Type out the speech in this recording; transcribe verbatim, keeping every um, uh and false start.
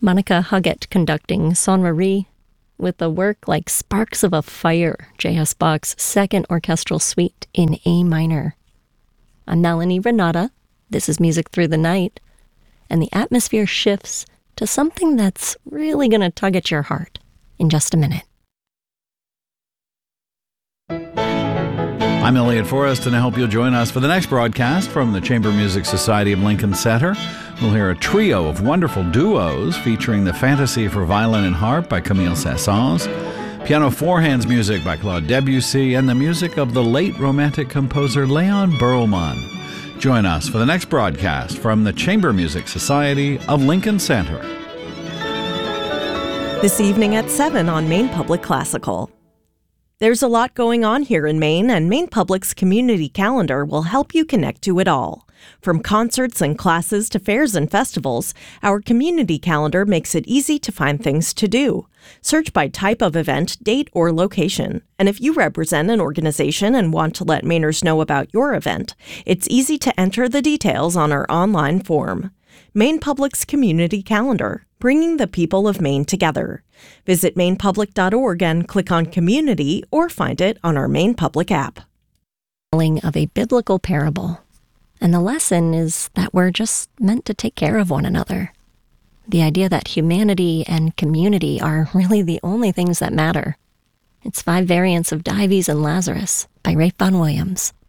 Monica Huggett conducting Son Marie with a work like Sparks of a Fire, J S. Bach's second orchestral suite in A minor. I'm Melanie Renata. This is Music Through the Night, and the atmosphere shifts to something that's really going to tug at your heart in just a minute. I'm Elliot Forrest, and I hope you'll join us for the next broadcast from the Chamber Music Society of Lincoln Center. We'll hear a trio of wonderful duos featuring the Fantasy for Violin and Harp by Camille Saint-Saëns, piano four-hands music by Claude Debussy, and the music of the late Romantic composer Leon Berlman. Join us for the next broadcast from the Chamber Music Society of Lincoln Center. This evening at seven on Maine Public Classical. There's a lot going on here in Maine, and Maine Public's community calendar will help you connect to it all. From concerts and classes to fairs and festivals, our community calendar makes it easy to find things to do. Search by type of event, date, or location. And if you represent an organization and want to let Mainers know about your event, it's easy to enter the details on our online form. Maine Public's community calendar, bringing the people of Maine together. Visit maine public dot org and click on Community, or find it on our Maine Public app. Telling of a biblical parable, and the lesson is that we're just meant to take care of one another. The idea that humanity and community are really the only things that matter. It's Five Variants of Dives and Lazarus by Rafe Vaughan Williams.